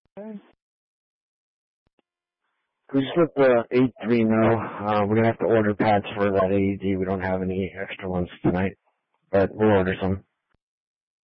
We slipped the 8-3 now. We're going to have to order pads for that AED. We don't have any extra ones tonight, but we'll order some.